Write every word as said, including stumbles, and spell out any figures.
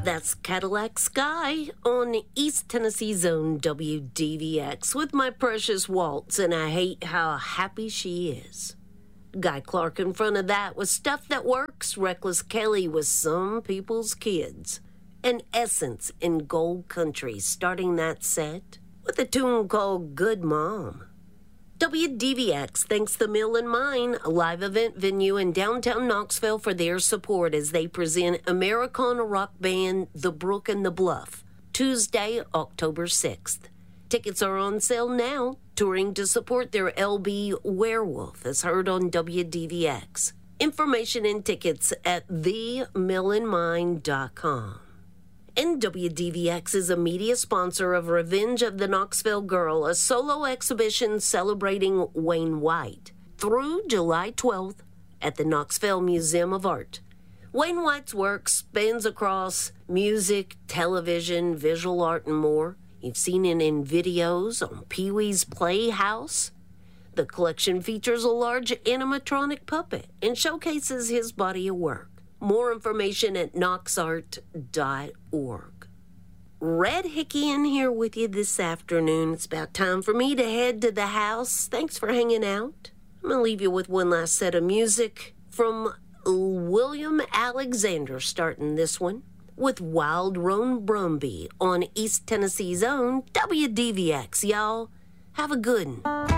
That's Cadillac Sky on East Tennessee's own W D V X with my precious waltz, and I hate how happy she is. Guy Clark in front of that was Stuff That Works. Reckless Kelly was Some People's Kids. And Essence in Gold Country starting that set with a tune called Good Mom. W D V X thanks the Mill and Mine, a live event venue in downtown Knoxville, for their support as they present Americana rock band The Brook and the Bluff, Tuesday, October sixth. Tickets are on sale now. Touring to support their L B Werewolf, as heard on W D V X. Information and tickets at the mill and mine dot com. And W D V X is a media sponsor of Revenge of the Knoxville Girl, a solo exhibition celebrating Wayne White, through July twelfth at the Knoxville Museum of Art. Wayne White's work spans across music, television, visual art, and more. You've seen it in videos on Pee-wee's Playhouse. The collection features a large animatronic puppet and showcases his body of work. More information at knox art dot org. Red Hickey in here with you this afternoon. It's about time for me to head to the house. Thanks for hanging out. I'm going to leave you with one last set of music from William Alexander, starting this one with Wild Roan Brumby on East Tennessee's own W D V X. Y'all, have a good one.